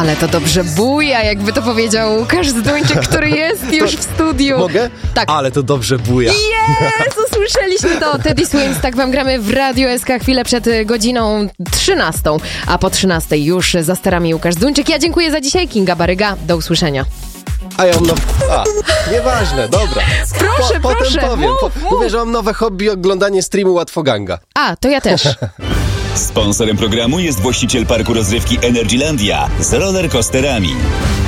Ale to dobrze buja, jakby to powiedział Łukasz Zduńczyk, który jest już w studiu. Mogę? Tak. Ale to dobrze buja. Jezu, słyszeliśmy to. Teddy Swims, tak wam gramy w Radiu SK chwilę przed godziną 13, a po 13 już za sterami Łukasz Zduńczyk. Ja dziękuję za dzisiaj, Kinga Baryga. Do usłyszenia. A ja mam nieważne, dobra. Proszę, Potem powiem. mów. Mówię, że mam nowe hobby, oglądanie streamu Łatwoganga. A, to ja też. Sponsorem programu jest właściciel parku rozrywki Energylandia z rollercoasterami.